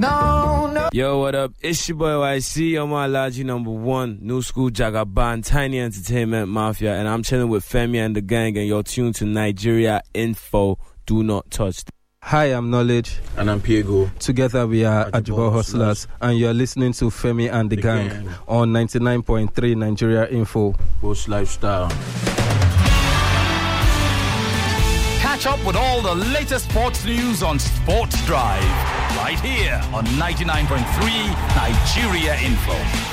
No. Yo, what up? It's your boy YC. I'm my Alaji #1, New School Jagaban, Tiny Entertainment Mafia, and I'm chilling with Femi and the gang, and you're tuned to Nigeria Info. Do not touch. Hi, I'm Knowledge. And I'm Piego. Together we are Ajibo Hustlers, and you're listening to Femi and the gang on 99.3 Nigeria Info. Post Lifestyle. Catch up with all the latest sports news on Sports Drive, right here on 99.3 Nigeria Info.